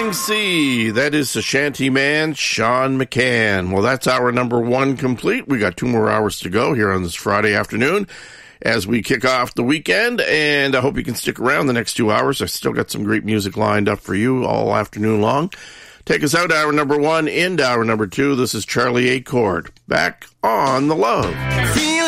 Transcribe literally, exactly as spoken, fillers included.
Rolling Sea. That is the shanty man, Sean McCann. Well, that's hour number one complete. We got two more hours to go here on this Friday afternoon as we kick off the weekend, and I hope you can stick around the next two hours. I've still got some great music lined up for you all afternoon long. Take us out, hour number one, into hour number two. This is Charlie Acord, back on The Love.